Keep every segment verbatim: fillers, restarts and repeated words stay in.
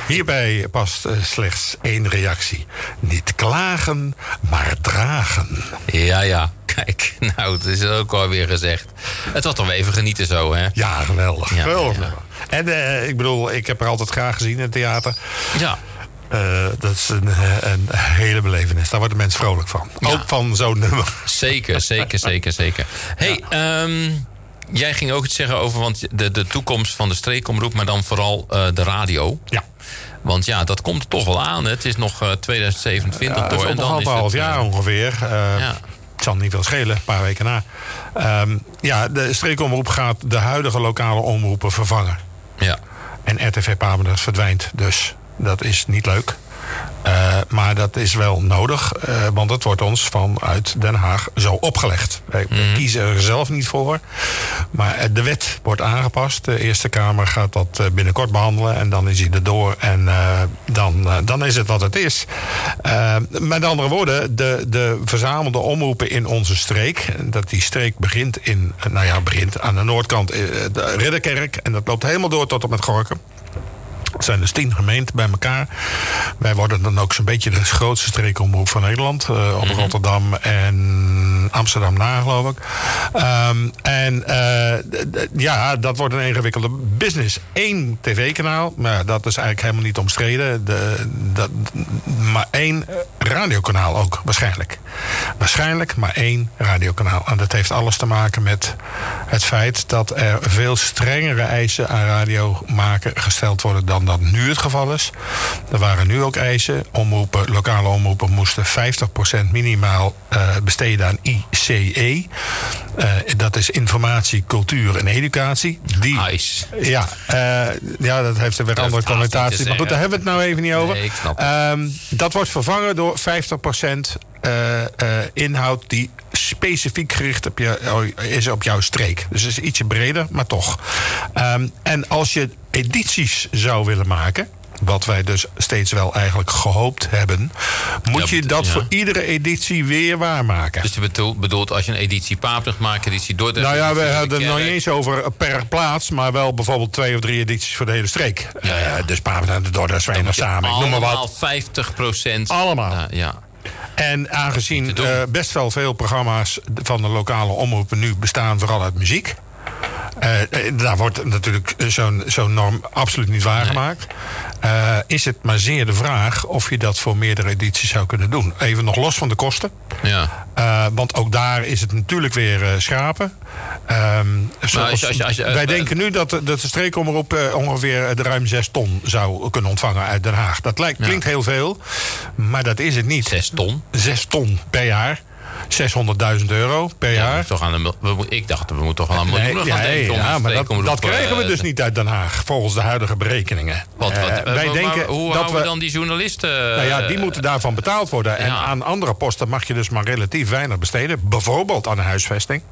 Hierbij past uh, slechts één reactie. Niet klagen, maar dragen. Ja, ja. Kijk, nou, dat is ook alweer gezegd. Het was toch wel even genieten zo, hè? Ja, geweldig. Ja, geweldig. ja. En uh, ik bedoel, ik heb er altijd graag gezien in het theater. Ja. Uh, dat is een, een hele belevenis. Daar wordt de mens vrolijk van. Ja. Ook van zo'n nummer. Zeker, zeker, zeker, zeker. Hey, ja. um, jij ging ook iets zeggen over want de, de toekomst van de streekomroep, maar dan vooral uh, de radio. Ja. Want ja, dat komt er toch wel aan. Hè? Het is nog uh, twintig zevenentwintig ja, door. Het is nog anderhalf jaar uh, ongeveer. Uh, ja. Het zal niet veel schelen, een paar weken na. Um, ja, de streekomroep gaat de huidige lokale omroepen vervangen. Ja. En R T V Papendrecht verdwijnt dus. Dat is niet leuk. Uh, maar dat is wel nodig, uh, want het wordt ons vanuit Den Haag zo opgelegd. Wij mm-hmm. kiezen er zelf niet voor. Maar de wet wordt aangepast. De Eerste Kamer gaat dat binnenkort behandelen. En dan is hij erdoor. En uh, dan, uh, dan is het wat het is. Uh, met andere woorden, de, de verzamelde omroepen in onze streek. Dat die streek begint in, nou ja, begint aan de noordkant uh, de Ridderkerk. En dat loopt helemaal door tot op met Gorinchem. Het zijn dus tien gemeenten bij elkaar. Wij worden dan ook zo'n beetje de grootste streekomroep van Nederland. Uh, op mm-hmm. Rotterdam en Amsterdam na, geloof ik. Um, en uh, d- d- ja, dat wordt een ingewikkelde business. Eén tv-kanaal, maar dat is eigenlijk helemaal niet omstreden. De, dat, maar één radiokanaal ook, waarschijnlijk. Waarschijnlijk maar één radiokanaal. En dat heeft alles te maken met het feit dat er veel strengere eisen aan radio maken gesteld worden dan dat nu het geval is. Er waren nu ook eisen. Omroepen, lokale omroepen moesten vijftig procent minimaal uh, besteden aan I C E. Uh, dat is informatie, cultuur en educatie. Die, nice. Ja, uh, ja, dat heeft er weer andere connotaties. Maar goed, daar hebben we het nou even niet over. Nee, ik snap het. Um, dat wordt vervangen door vijftig procent uh, uh, inhoud die specifiek gericht op je, is op jouw streek. Dus het is ietsje breder, maar toch. Um, en als je edities zou willen maken, wat wij dus steeds wel eigenlijk gehoopt hebben, moet ja, je dat ja. voor iedere editie weer waarmaken. Dus je bedoelt, als je een editie Papendrecht maakt, editie Dordrecht... Nou ja, we hadden het nog niet eens over per plaats, maar wel bijvoorbeeld twee of drie edities voor de hele streek. Ja, ja. Uh, dus Papendrecht en Dordrecht, Zwijndrecht samen. Ik noem maar wat. Allemaal vijftig procent. Allemaal. Ja, ja. En aangezien uh, best wel veel programma's van de lokale omroepen nu bestaan vooral uit muziek. Uh, daar wordt natuurlijk zo'n, zo'n norm absoluut niet waargemaakt. Nee. Uh, is het maar zeer de vraag of je dat voor meerdere edities zou kunnen doen. Even nog los van de kosten. Ja. Uh, want ook daar is het natuurlijk weer uh, schrapen. Um, zoals, als je, als je, als je, wij uh, denken nu dat de, dat de streekomroep uh, ongeveer de ruim zes ton zou kunnen ontvangen uit Den Haag. Dat lijkt, klinkt ja. heel veel, maar dat is het niet. Zes ton? Zes ton per jaar. zeshonderdduizend euro per ja, jaar. Toch aan de, we, ik dacht, we moeten toch wel aan miljoenen nee, gaan ja, denken. Ja, maar dat, dat krijgen we uh, dus niet uit Den Haag, volgens de huidige berekeningen. Wat, wat, uh, wij maar, denken maar hoe dat houden we we dan die journalisten? Nou ja, die moeten daarvan betaald worden. En ja. aan andere posten mag je dus maar relatief weinig besteden. Bijvoorbeeld aan de huisvesting.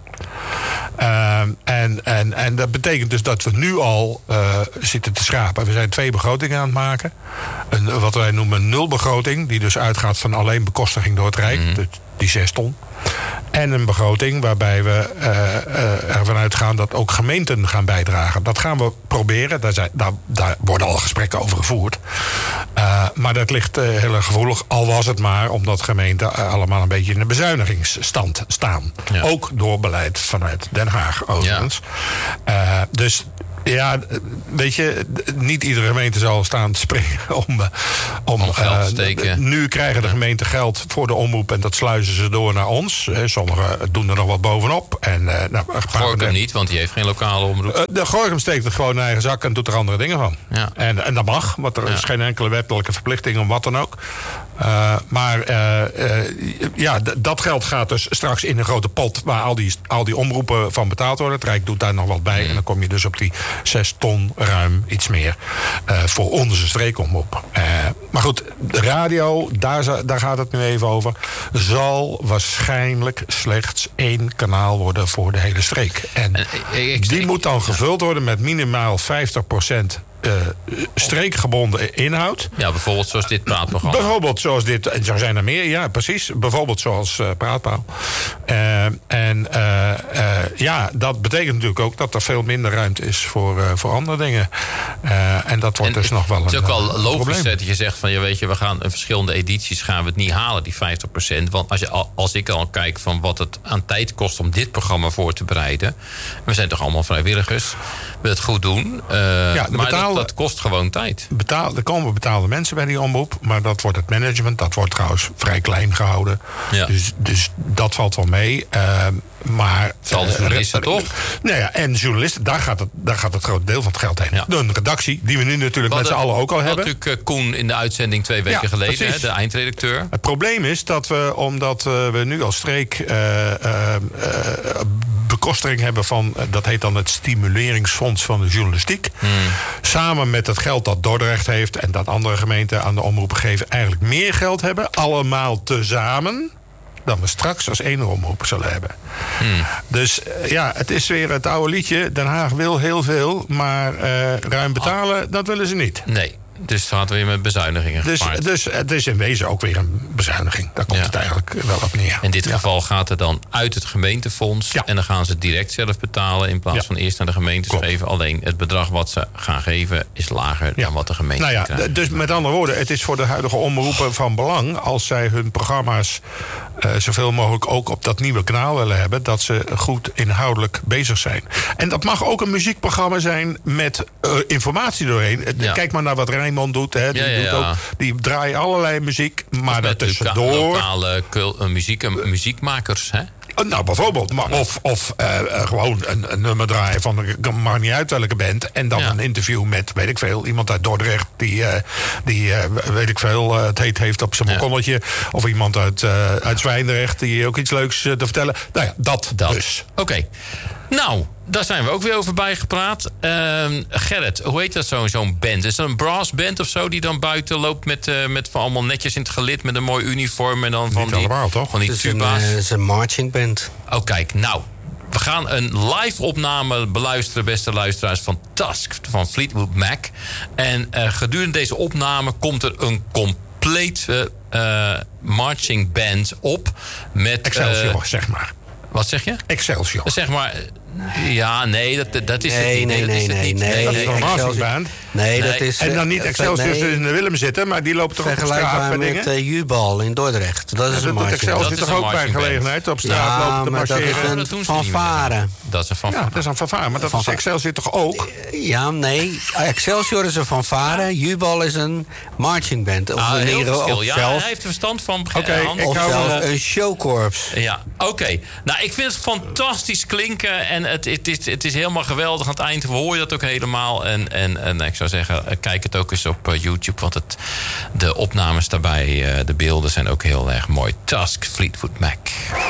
Uh, en, en, en dat betekent dus dat we nu al uh, zitten te schrapen. We zijn twee begrotingen aan het maken. Een, wat wij noemen een nulbegroting. Die dus uitgaat van alleen bekostiging door het Rijk. Mm. Dus die zes ton. En een begroting waarbij we uh, uh, ervan uitgaan dat ook gemeenten gaan bijdragen. Dat gaan we proberen. Daar, zijn, daar, daar worden al gesprekken over gevoerd. Uh, maar dat ligt uh, heel erg gevoelig. Al was het maar omdat gemeenten uh, allemaal een beetje in de bezuinigingsstand staan. Ja. Ook door beleid vanuit Den Haag overigens. Ja. Uh, dus... Ja, weet je, niet iedere gemeente zal staan te springen om, om, om geld te steken. Uh, nu krijgen de gemeenten geld voor de omroep en dat sluizen ze door naar ons. Sommigen doen er nog wat bovenop. En, uh, nou, Gorinchem niet, want die heeft geen lokale omroep. Uh, de Gorinchem steekt het gewoon in eigen zak en doet er andere dingen van. Ja. En, en dat mag, want er ja. is geen enkele wettelijke verplichting om wat dan ook. Uh, maar uh, uh, ja, d- dat geld gaat dus straks in een grote pot waar al die, al die omroepen van betaald worden. Het Rijk doet daar nog wat bij mm. en dan kom je dus op die zes ton ruim iets meer uh, voor onze streekomroep. Uh, maar goed, de radio, daar, daar gaat het nu even over, zal waarschijnlijk slechts één kanaal worden voor de hele streek. En uh, ik, ik, die ik, moet dan gevuld worden met minimaal vijftig procent Uh, streekgebonden inhoud. Ja, bijvoorbeeld zoals dit praatprogramma. Bijvoorbeeld zoals dit, en zo zijn er meer, ja, precies. Bijvoorbeeld zoals uh, Praatpaal. Uh, en uh, uh, ja, dat betekent natuurlijk ook dat er veel minder ruimte is voor, uh, voor andere dingen. Uh, en dat wordt en dus nog wel een Het is ook wel een logisch probleem. dat je zegt van, ja, weet je, we gaan in verschillende edities gaan we het niet halen, die vijftig procent. Want als, je, al- als ik al kijk van wat het aan tijd kost om dit programma voor te bereiden. We zijn toch allemaal vrijwilligers. We het goed doen. Uh, Ja, de maar betalen- dat, dat kost gewoon tijd. Betaal, er komen betaalde mensen bij die omroep, maar dat wordt het management. Dat wordt trouwens vrij klein gehouden. Ja. Dus, dus dat valt wel mee. Uh, maar Vooral de eh, journalisten, re- toch? Nou ja, en journalisten, daar gaat het, daar gaat het grote deel van het geld heen. Ja. Een redactie, die we nu natuurlijk met z'n hadden- allen ook al we hebben. hadden natuurlijk uh, Koen in de uitzending twee weken Ja, geleden, precies. hè, de eindredacteur. Het probleem is dat we, omdat uh, we nu als streek uh, uh, uh, bekostiging hebben van, uh, dat heet dan het Stimuleringsfonds van de Journalistiek. Hmm. Samen met het geld dat Dordrecht heeft en dat andere gemeenten aan de omroepen geven, eigenlijk meer geld hebben, allemaal tezamen, dan we straks als één omroep zullen hebben. Hmm. Dus uh, ja, het is weer het oude liedje. Den Haag wil heel veel, maar uh, ruim betalen, oh. dat willen ze niet. Nee. Dus het gaat weer met bezuinigingen Dus, gepaard. dus het is in wezen ook weer een bezuiniging. Daar komt Ja. het eigenlijk wel op neer. In dit Ja. geval gaat het dan uit het gemeentefonds. Ja. En dan gaan ze direct zelf betalen in plaats Ja. van eerst naar de gemeentes Klopt. geven. Alleen het bedrag wat ze gaan geven is lager Ja. dan wat de gemeente Nou ja, krijgt. d- dus met andere woorden, het is voor de huidige omroepen van belang, als zij hun programma's uh, zoveel mogelijk ook op dat nieuwe kanaal willen hebben, dat ze goed inhoudelijk bezig zijn. En dat mag ook een muziekprogramma zijn met uh, informatie doorheen. Ja. Kijk maar naar wat Rijnmond doet. Hè. Die, Ja, ja, ja. doet ook, die draaien allerlei muziek, maar Met loka- daartussendoor. lokale kul- uh, muziek, uh, muziekmakers, hè? Nou, bijvoorbeeld. Maar of of uh, gewoon een, een nummer draaien van, het maakt niet uit welke band. En dan Ja. een interview met, weet ik veel, iemand uit Dordrecht die, uh, die uh, weet ik veel, uh, het heet heeft op zijn Ja. balkonnetje. Of iemand uit, uh, uit Zwijndrecht die ook iets leuks uh, te vertellen. Nou ja, dat, Dat. dus. Oké. Nou, daar zijn we ook weer over bijgepraat. Uh, Gerrit, hoe heet dat zo'n zo'n band? Is dat een brass band of zo die dan buiten loopt met, uh, met van allemaal netjes in het gelid met een mooi uniform en dan van Niet die, allemaal, toch? van die Het is een, tuba's? eh, het is een marching band. Oh, kijk, nou. We gaan een live opname beluisteren, beste luisteraars, van Tusk van Fleetwood Mac. En uh, gedurende deze opname komt er een complete uh, marching band op. Met, Excelsior, uh, zeg maar. wat zeg je? Excelsior. Zeg maar, ja, nee, dat, dat is het Nee, niet. nee, dat is nee, het niet. nee, Dat nee. is een Excelsior- marchingband. Nee, Nee. dat is... En dan niet eh, Excelsior nee, in de Willem zitten, maar die lopen toch op straat vergelijkbaar met met dingen? uh, Jubal in Dordrecht. Dat is Dat een doet marching Excelsior Dat is toch een ook bij marching band. gelegenheid op straat Ja, lopen te maar dat is marcheren? een dat doen ze niet meer. fanfare. Dat is een Ja, fanfare. dat is een fanfare, maar dat is Fanfare. Excelsior toch ook? Ja, nee. Excelsior is een fanfare. Jubal is een marching band. Of Ah, een heel hero- verschil. of Ja, zelf, hij heeft er verstand van. Oké, Hans. ik of hou zelf wel- een showkorps. Ja, oké. Nou, ik vind het fantastisch klinken. En het, het, is, het is helemaal geweldig. Aan het eind hoor je dat ook helemaal. En, en, en ik zou zeggen, kijk het ook eens op uh, YouTube. Want het, de opnames daarbij, uh, de beelden zijn ook heel erg mooi. Tusk, Fleetwood Mac.